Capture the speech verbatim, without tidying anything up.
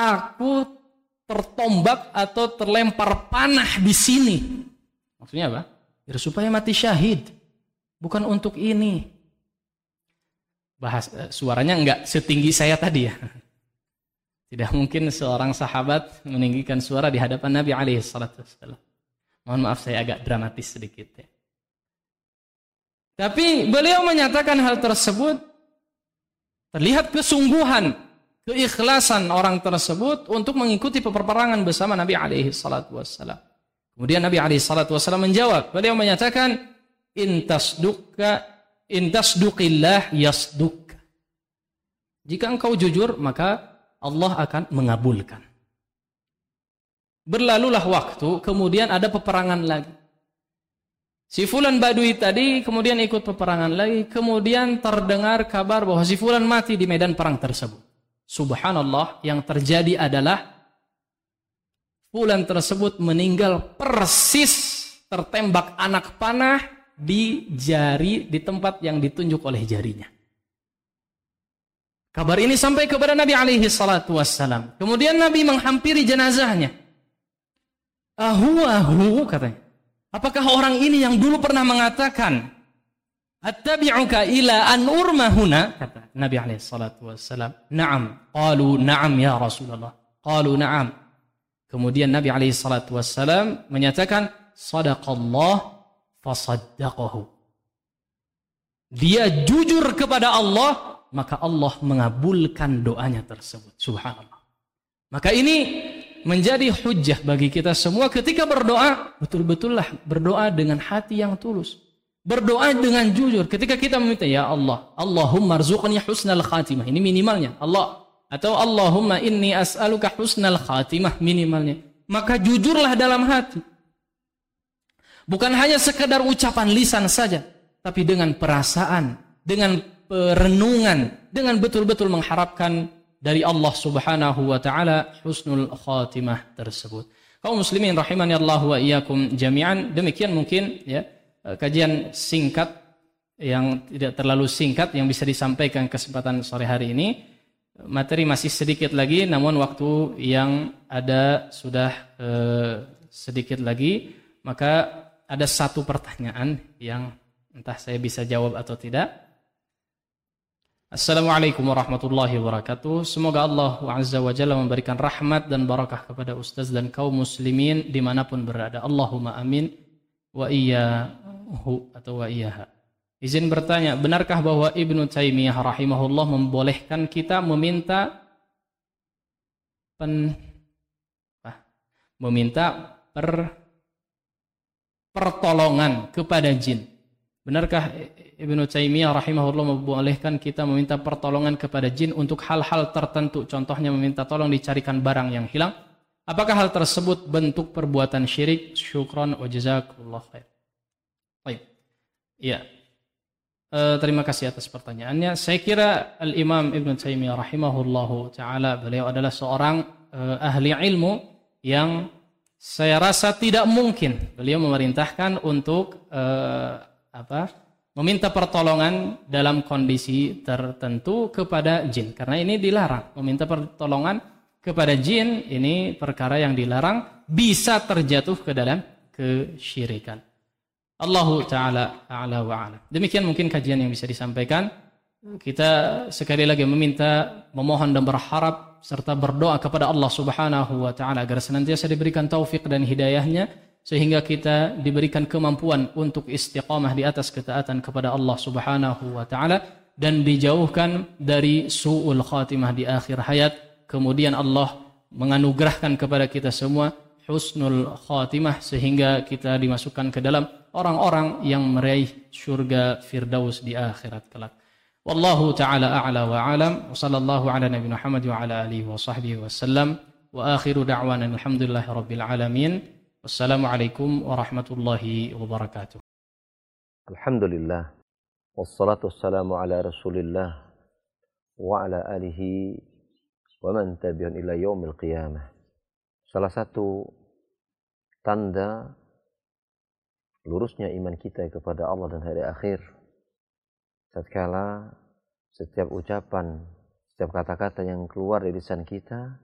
aku tertombak atau terlempar panah di sini. Maksudnya apa? Biar supaya mati syahid. Bukan untuk ini. Bahas suaranya enggak setinggi saya tadi ya. Tidak mungkin seorang sahabat meninggikan suara di hadapan Nabi alaihi salatu wassalam. Mohon maaf saya agak dramatis sedikit ya. Tapi beliau menyatakan hal tersebut, terlihat kesungguhan, keikhlasan orang tersebut untuk mengikuti peperangan bersama Nabi alaihi salatu wassalam. Kemudian Nabi alaihi salatu wassalam menjawab, beliau menyatakan, in tasduqka in tasduqillah yasduk. Jika engkau jujur, maka Allah akan mengabulkan. Berlalulah waktu, kemudian ada peperangan lagi. Si Fulan Badui tadi kemudian ikut peperangan lagi, kemudian terdengar kabar bahwa si Fulan mati di medan perang tersebut. Subhanallah, yang terjadi adalah Fulan tersebut meninggal persis tertembak anak panah di jari, di tempat yang ditunjuk oleh jarinya. Kabar ini sampai kepada Nabi alaihi salatu wassalam. Kemudian Nabi menghampiri jenazahnya. Ahu ahu katanya. Apakah orang ini yang dulu pernah mengatakan, attabi'uka ila an urmahuna? Kata Nabi alaihi salatu wassalam. Naam. Qalu na'am ya Rasulullah. Qalu na'am. Kemudian Nabi alaihi salatu wassalam menyatakan, sadaqallah fasaddaqahu. Dia jujur kepada Allah, maka Allah mengabulkan doanya tersebut. Subhanallah. Maka ini menjadi hujjah bagi kita semua ketika berdoa, betul-betullah berdoa dengan hati yang tulus. Berdoa dengan jujur. Ketika kita meminta, ya Allah, Allahumma rzuqni husnal khatimah. Ini minimalnya. Allah. Atau Allahumma inni as'aluka husnal khatimah. Minimalnya. Maka jujurlah dalam hati. Bukan hanya sekedar ucapan lisan saja. Tapi dengan perasaan. Dengan perenungan. Dengan betul-betul mengharapkan dari Allah subhanahu wa ta'ala husnul khatimah tersebut. Kaum muslimin rahimani Allah wa iyyakum jami'an. Demikian mungkin ya kajian singkat yang tidak terlalu singkat yang bisa disampaikan kesempatan sore hari ini. Materi masih sedikit lagi, namun waktu yang ada sudah eh, sedikit lagi. Maka ada satu pertanyaan yang entah saya bisa jawab atau tidak. Assalamualaikum warahmatullahi wabarakatuh. Semoga Allah Azza wa Jalla memberikan rahmat dan barakah kepada Ustaz dan kaum muslimin dimanapun berada. Allahumma amin wa iyyahu atau wa iyyaha. Izin bertanya, benarkah bahwa Ibnu Taimiyah rahimahullah membolehkan kita meminta pen, ah, meminta per, pertolongan kepada jin? Benarkah Ibnu Taimiyah rahimahullah membolehkan kita meminta pertolongan kepada jin untuk hal-hal tertentu? Contohnya meminta tolong dicarikan barang yang hilang. Apakah hal tersebut bentuk perbuatan syirik? Syukran wa jazakumullah khair. Baik. Ya. E, terima kasih atas pertanyaannya. Saya kira Al-Imam Ibnu Taimiyah rahimahullahu taala beliau adalah seorang e, ahli ilmu yang saya rasa tidak mungkin beliau memerintahkan untuk e, apa? meminta pertolongan dalam kondisi tertentu kepada jin. Karena ini dilarang. Meminta pertolongan kepada jin ini perkara yang dilarang, bisa terjatuh ke dalam kesyirikan. Allahu ta'ala a'la wa a'lam. Demikian mungkin kajian yang bisa disampaikan. Kita sekali lagi meminta, memohon dan berharap serta berdoa kepada Allah Subhanahu wa taala agar senantiasa diberikan taufik dan hidayahnya sehingga kita diberikan kemampuan untuk istiqamah di atas ketaatan kepada Allah Subhanahu wa taala dan dijauhkan dari su'ul khatimah di akhir hayat. Kemudian Allah menganugerahkan kepada kita semua husnul khatimah sehingga kita dimasukkan ke dalam orang-orang yang meraih surga firdaus di akhirat kelak. Wallahu taala a'la wa a'lam. Wa sallallahu ala nabiyina Muhammad wa ala alihi wa sahbihi wasallam. Wa akhiru da'wana alhamdulillahi rabbil alamin. Wassalamualaikum warahmatullahi wabarakatuh. Alhamdulillah. Wassalatu wassalamu ala Rasulillah wa ala alihi wa man tabi'an ila yaumil qiyamah. Salah satu tanda lurusnya iman kita kepada Allah dan hari akhir tatkala setiap ucapan, setiap kata-kata yang keluar dari lisan kita